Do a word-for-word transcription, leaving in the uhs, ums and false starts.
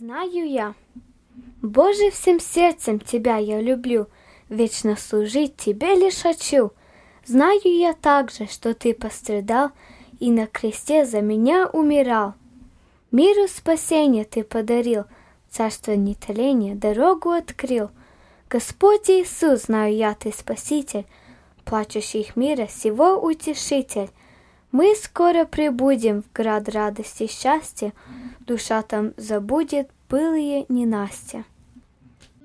Знаю я, Боже, всем сердцем Тебя я люблю, вечно служить Тебе лишь хочу. Знаю я также, что Ты пострадал и на кресте за меня умирал. Миру спасение Ты подарил, царство нетления дорогу открыл. Господь Иисус, знаю я, Ты спаситель, плачущих мира сего утешитель. Мы скоро прибудем в град радости и счастья, душа там забудет былые ненастья.